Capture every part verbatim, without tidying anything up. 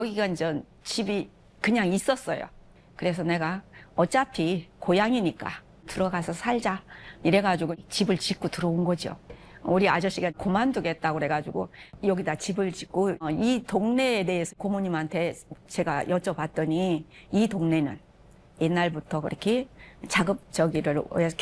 여기가 이제 집이 그냥 있었어요. 그래서 내가 어차피 고향이니까 들어가서 살자 이래가지고 집을 짓고 들어온 거죠. 우리 아저씨가 그만두겠다고 그래가지고 여기다 집을 짓고, 이 동네에 대해서 고모님한테 제가 여쭤봤더니 이 동네는 옛날부터 그렇게 자급저기를 위해서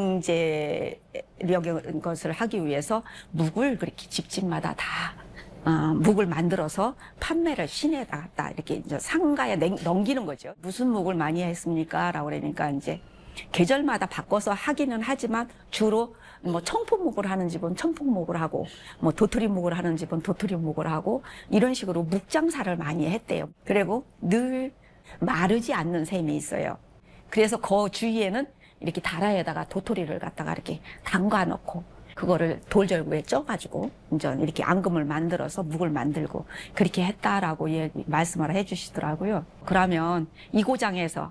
경제력인 것을 하기 위해서 묵을 그렇게 집집마다 다 어, 묵을 만들어서 판매를 시내에다 갖다 이렇게 이제 상가에 냉, 넘기는 거죠. 무슨 묵을 많이 했습니까? 라고 그러니까 이제 계절마다 바꿔서 하기는 하지만 주로 뭐 청포묵을 하는 집은 청포묵을 하고 뭐 도토리묵을 하는 집은 도토리묵을 하고 이런 식으로 묵장사를 많이 했대요. 그리고 늘 마르지 않는 셈이 있어요. 그래서 그 주위에는 이렇게 다라에다가 도토리를 갖다가 이렇게 담가 놓고 그거를 돌절구에 쪄가지고 이제 이렇게 앙금을 만들어서 묵을 만들고 그렇게 했다라고 예, 말씀을 해주시더라고요. 그러면 이 고장에서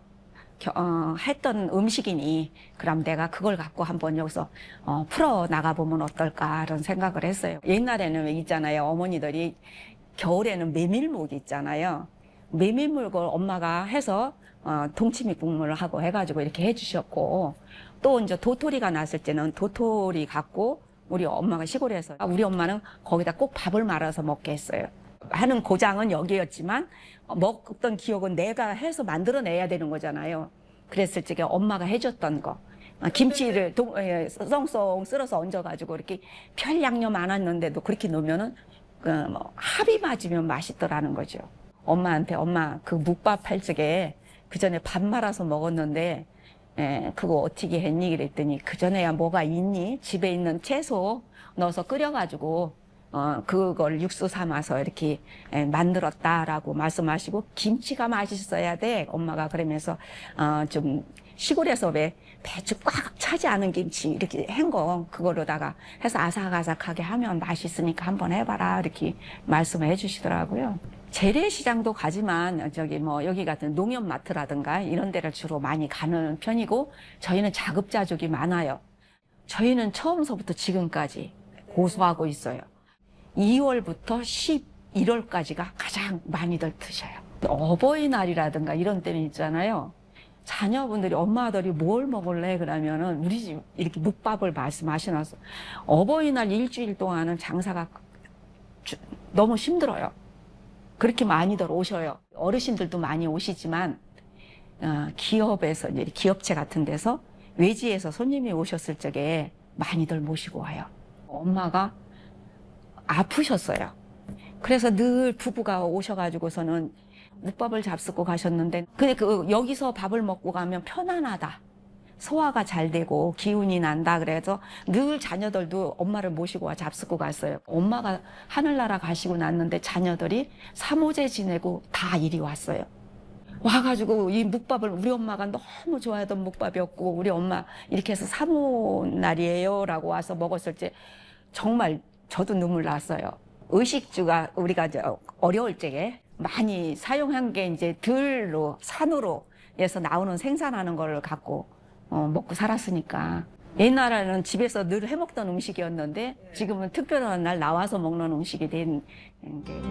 어, 했던 음식이니 그럼 내가 그걸 갖고 한번 여기서 어, 풀어 나가보면 어떨까 이런 생각을 했어요. 옛날에는 있잖아요. 어머니들이 겨울에는 메밀묵이 있잖아요. 메밀묵을 엄마가 해서 어, 동치미 국물을 하고 해가지고 이렇게 해주셨고, 또 이제 도토리가 났을 때는 도토리 갖고 우리 엄마가 시골에서 우리 엄마는 거기다 꼭 밥을 말아서 먹게 했어요. 하는 고장은 여기였지만 먹던 기억은 내가 해서 만들어내야 되는 거잖아요. 그랬을 적에 엄마가 해줬던 거, 김치를 동, 예, 썽썽 쓸어서 얹어가지고 이렇게 별 양념 안 했는데도 그렇게 넣으면은 그 뭐 합이 맞으면 맛있더라는 거죠. 엄마한테 엄마 그 묵밥 할 적에 그 전에 밥 말아서 먹었는데 에, 그거 어떻게 했니? 그랬더니 그 전에야 뭐가 있니? 집에 있는 채소 넣어서 끓여가지고 어, 그걸 육수 삼아서 이렇게 에, 만들었다라고 말씀하시고, 김치가 맛있어야 돼. 엄마가 그러면서 어, 좀 시골에서 왜 배추 꽉 차지 않은 김치 이렇게 헹궈 그거로다가 해서 아삭아삭하게 하면 맛있으니까 한번 해봐라 이렇게 말씀을 해주시더라고요. 재래시장도 가지만 저기 뭐 여기 같은 농협마트라든가 이런 데를 주로 많이 가는 편이고, 저희는 자급자족이 많아요. 저희는 처음서부터 지금까지 고수하고 있어요. 이월부터 십일월까지가 가장 많이들 드셔요. 어버이날이라든가 이런 때는 있잖아요. 자녀분들이 엄마들이 뭘 먹을래 그러면은 우리 집 이렇게 묵밥을 말씀하시나서 어버이날 일주일 동안은 장사가 너무 힘들어요. 그렇게 많이들 오셔요. 어르신들도 많이 오시지만 어, 기업에서 이제 기업체 같은 데서 외지에서 손님이 오셨을 적에 많이들 모시고 와요. 엄마가 아프셨어요. 그래서 늘 부부가 오셔가지고서는 묵밥을 잡수고 가셨는데, 근데 그 여기서 밥을 먹고 가면 편안하다, 소화가 잘 되고 기운이 난다 그래서 늘 자녀들도 엄마를 모시고 와 잡수고 갔어요. 엄마가 하늘나라 가시고 났는데 자녀들이 삼오제 지내고 다 이리 왔어요. 와가지고 이 묵밥을 우리 엄마가 너무 좋아하던 묵밥이었고, 우리 엄마 이렇게 해서 삼오날이에요 라고 와서 먹었을 때 정말 저도 눈물 났어요. 의식주가 우리가 이제 어려울 적에 많이 사용한 게 이제 들로 산으로 해서 나오는 생산하는 걸 갖고 어, 먹고 살았으니까. 옛날에는 집에서 늘 해먹던 음식이었는데 지금은 특별한 날 나와서 먹는 음식이 된 게